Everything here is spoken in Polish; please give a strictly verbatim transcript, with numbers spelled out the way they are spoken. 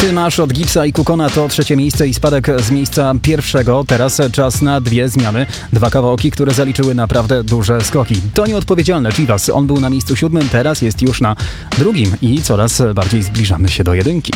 Ty masz od Gipsa i Kukona to trzecie miejsce i spadek z miejsca pierwszego. Teraz czas na dwie zmiany. Dwa kawałki, które zaliczyły naprawdę duże skoki. To nieodpowiedzialne Chivas. On był na miejscu siódmym, teraz jest już na drugim i coraz bardziej zbliżamy się do jedynki.